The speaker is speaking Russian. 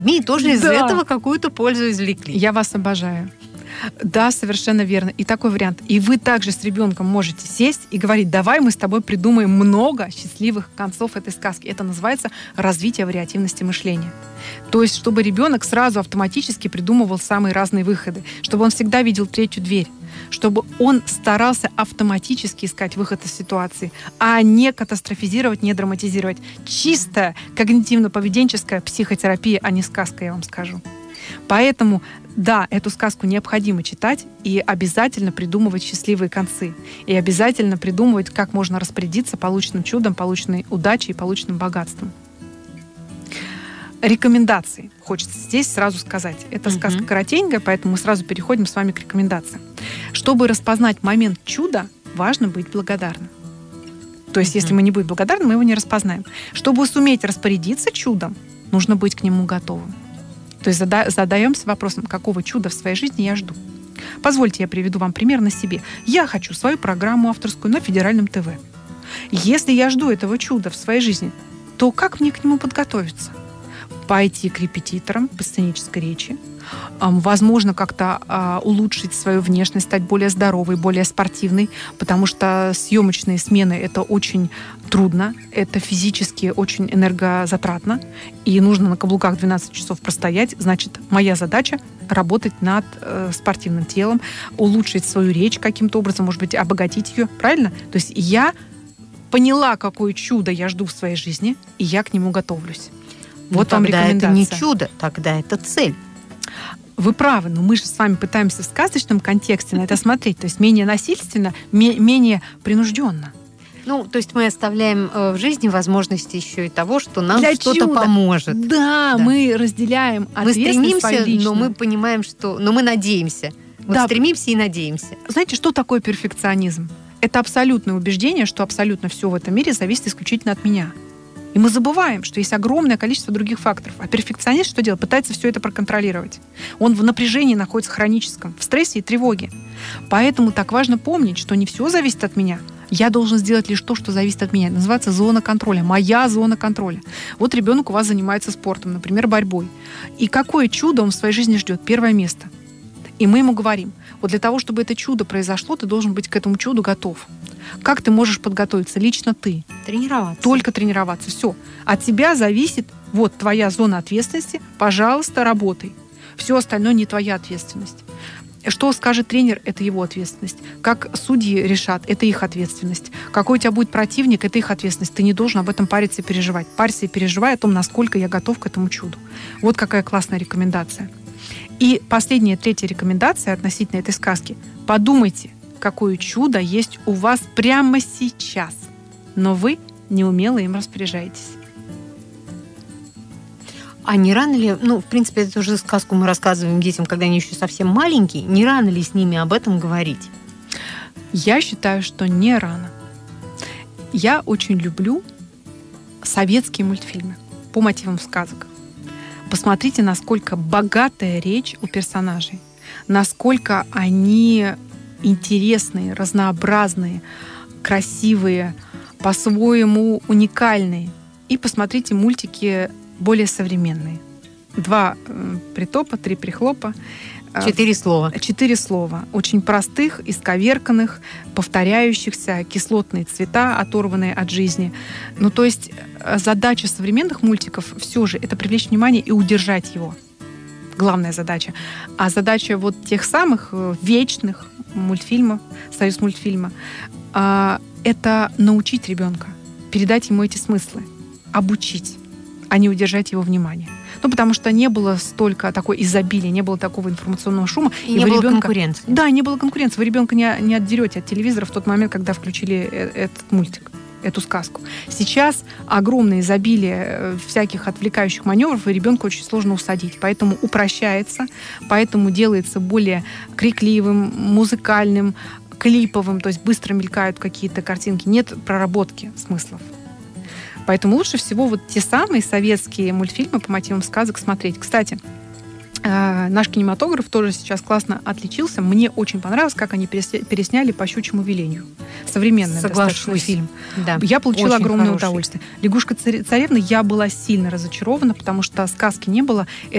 И тоже из этого какую-то пользу извлекли. Я вас обожаю. Да, совершенно верно. И такой вариант. И вы также с ребенком можете сесть и говорить: давай мы с тобой придумаем много счастливых концов этой сказки. Это называется развитие вариативности мышления. То есть, чтобы ребенок сразу автоматически придумывал самые разные выходы, чтобы он всегда видел третью дверь, чтобы он старался автоматически искать выход из ситуации, а не катастрофизировать, не драматизировать. Чистая когнитивно-поведенческая психотерапия, а не сказка, я вам скажу. Поэтому, да, эту сказку необходимо читать и обязательно придумывать счастливые концы. И обязательно придумывать, как можно распорядиться полученным чудом, полученной удачей и полученным богатством. Рекомендации. Хочется здесь сразу сказать. Это сказка коротенькая, поэтому мы сразу переходим с вами к рекомендациям. Чтобы распознать момент чуда, важно быть благодарным. То есть, если мы не будем благодарны, мы его не распознаем. Чтобы суметь распорядиться чудом, нужно быть к нему готовым. То есть задаемся вопросом, какого чуда в своей жизни я жду. Позвольте, я приведу вам пример на себе. Я хочу свою программу авторскую на федеральном ТВ. Если я жду этого чуда в своей жизни, то как мне к нему подготовиться? Пойти к репетиторам по сценической речи, возможно, как-то улучшить свою внешность, стать более здоровой, более спортивной, потому что съемочные смены — это очень трудно, это физически очень энергозатратно, и нужно на каблуках 12 часов простоять. Значит, моя задача — работать над спортивным телом, улучшить свою речь каким-то образом, может быть, обогатить ее, правильно? То есть я поняла, какое чудо я жду в своей жизни, и я к нему готовлюсь. Вот вам рекомендация. Тогда это не чудо, тогда это цель. Вы правы, но мы же с вами пытаемся в сказочном контексте на это смотреть, то есть менее насильственно, менее принужденно. Ну, то есть мы оставляем в жизни возможности еще и того, что нам что-то поможет. Да, мы разделяем ответственность. Мы стремимся, но мы понимаем, что... Но мы надеемся. Вот да. Стремимся и надеемся. Знаете, что такое перфекционизм? Это абсолютное убеждение, что абсолютно все в этом мире зависит исключительно от меня. И мы забываем, что есть огромное количество других факторов. А перфекционист что делает? Пытается все это проконтролировать. Он в напряжении находится хроническом, в стрессе и тревоге. Поэтому так важно помнить, что не все зависит от меня. Я должен сделать лишь то, что зависит от меня. Это называется зона контроля. Моя зона контроля. Вот ребенок у вас занимается спортом, например, борьбой. И какое чудо он в своей жизни ждет? Первое место. И мы ему говорим: вот для того, чтобы это чудо произошло, ты должен быть к этому чуду готов. Как ты можешь подготовиться? Лично ты. Тренироваться. Только тренироваться. Все. От тебя зависит вот твоя зона ответственности. Пожалуйста, работай. Все остальное не твоя ответственность. Что скажет тренер, это его ответственность. Как судьи решат, это их ответственность. Какой у тебя будет противник, это их ответственность. Ты не должен об этом париться и переживать. Парься и переживай о том, насколько я готов к этому чуду. Вот какая классная рекомендация. И последняя, третья рекомендация относительно этой сказки. Подумайте, какое чудо есть у вас прямо сейчас, но вы неумело им распоряжаетесь. А не рано ли, в принципе, эту же сказку мы рассказываем детям, когда они еще совсем маленькие, не рано ли с ними об этом говорить? Я считаю, что не рано. Я очень люблю советские мультфильмы по мотивам сказок. Посмотрите, насколько богатая речь у персонажей, насколько они интересные, разнообразные, красивые, по-своему уникальные. И посмотрите мультики более современные. 2 притопа, 3 прихлопа. 4 слова. 4 слова. Очень простых, исковерканных, повторяющихся, кислотные цвета, оторванные от жизни. То есть задача современных мультиков все же это привлечь внимание и удержать его. Главная задача. А задача вот тех самых вечных мультфильмов, союзмультфильма, это научить ребенка, передать ему эти смыслы, обучить, а не удержать его внимание. Потому что не было столько такой изобилия, не было такого информационного шума. И не было конкуренции. Да, не было конкуренции. Вы ребенка не отдерете от телевизора в тот момент, когда включили этот мультик, эту сказку. Сейчас огромное изобилие всяких отвлекающих маневров, и ребенка очень сложно усадить. Поэтому упрощается, поэтому делается более крикливым, музыкальным, клиповым, то есть быстро мелькают какие-то картинки. Нет проработки смыслов. Поэтому лучше всего вот те самые советские мультфильмы по мотивам сказок смотреть. Кстати, Наш кинематограф тоже сейчас классно отличился. Мне очень понравилось, как они пересняли «По щучьему велению». Современный достаточно фильм. Да, я получила очень огромное хороший. удовольствие. «Лягушка-царевна» я была сильно разочарована, потому что сказки не было.